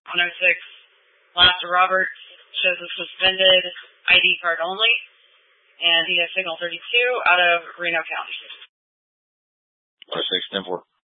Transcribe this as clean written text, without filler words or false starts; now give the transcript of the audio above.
106, Lester Roberts shows a suspended ID card only, and he has signal 32 out of Reno County. 106, 10-4.